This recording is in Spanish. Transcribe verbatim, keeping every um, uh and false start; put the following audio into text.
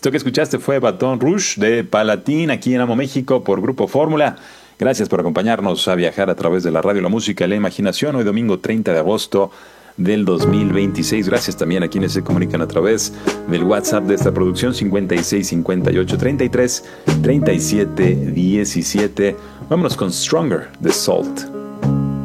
Esto que escuchaste fue Baton Rouge de Palatín, aquí en Amo México por Grupo Fórmula. Gracias por acompañarnos a viajar a través de la radio, la música y la imaginación. Hoy domingo treinta de agosto del dos mil veintiséis. Gracias también a quienes se comunican a través del WhatsApp de esta producción cincuenta y seis cincuenta y ocho treinta y tres treinta y siete diecisiete. Vámonos con Stronger de Salt.